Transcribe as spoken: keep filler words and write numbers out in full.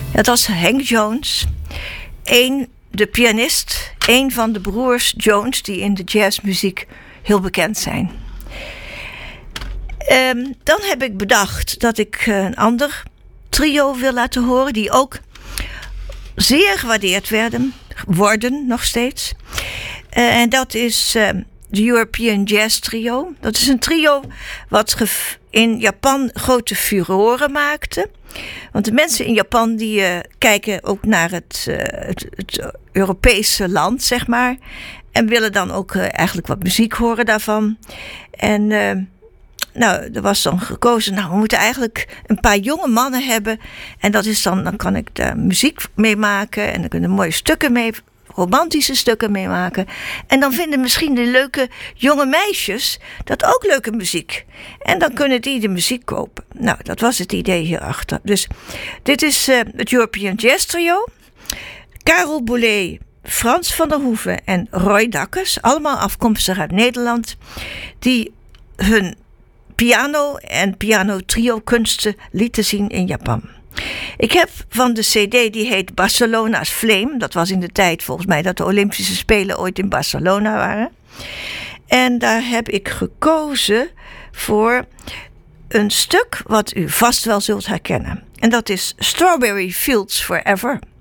Dat was Hank Jones, een, de pianist, een van de broers Jones die in de jazzmuziek heel bekend zijn. Um, dan heb ik bedacht dat ik een ander trio wil laten horen die ook zeer gewaardeerd werden, worden nog steeds. Uh, en dat is uh, de European Jazz Trio. Dat is een trio wat ge- in Japan grote furoren maakte. Want de mensen in Japan die uh, kijken ook naar het, uh, het, het Europese land, zeg maar. En willen dan ook uh, eigenlijk wat muziek horen daarvan. En uh, nou, er was dan gekozen, nou, we moeten eigenlijk een paar jonge mannen hebben. En dat is dan, dan kan ik daar muziek mee maken. En dan kunnen mooie stukken mee, romantische stukken mee maken. En dan vinden misschien de leuke jonge meisjes dat ook leuke muziek. En dan kunnen die de muziek kopen. Nou, dat was het idee hierachter. Dus dit is uh, het European Jazz Trio. Karel Boulez, Frans van der Hoeven en Roy Dakkers, allemaal afkomstig uit Nederland, die hun piano en piano-trio kunsten lieten zien in Japan. Ik heb van de cd die heet Barcelona's Flame. Dat was in de tijd volgens mij dat de Olympische Spelen ooit in Barcelona waren. En daar heb ik gekozen voor een stuk wat u vast wel zult herkennen. En dat is Strawberry Fields Forever.